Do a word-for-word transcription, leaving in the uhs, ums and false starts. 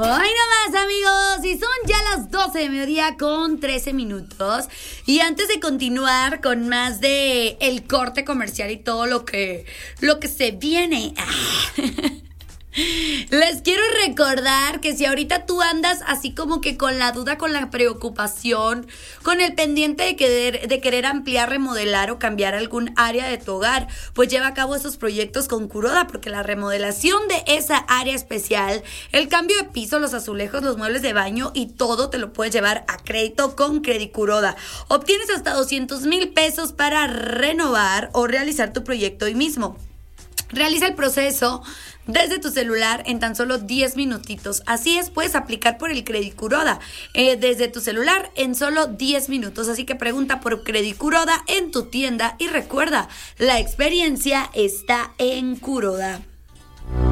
Hoy nomás, amigos, y son ya las doce de mediodía con trece minutos. Y antes de continuar con más de el corte comercial y todo lo que, lo que se viene... Les quiero recordar que si ahorita tú andas así como que con la duda, con la preocupación, con el pendiente de querer, de querer ampliar, remodelar o cambiar algún área de tu hogar, pues lleva a cabo esos proyectos con Kuroda, porque la remodelación de esa área especial, el cambio de piso, los azulejos, los muebles de baño y todo te lo puedes llevar a crédito con Credit Kuroda. Obtienes hasta doscientos mil pesos para renovar o realizar tu proyecto hoy mismo. Realiza el proceso desde tu celular en tan solo diez minutitos. Así es, puedes aplicar por el Credit Kuroda eh, desde tu celular en solo diez minutos. Así que pregunta por Credit Kuroda en tu tienda y recuerda, la experiencia está en Kuroda.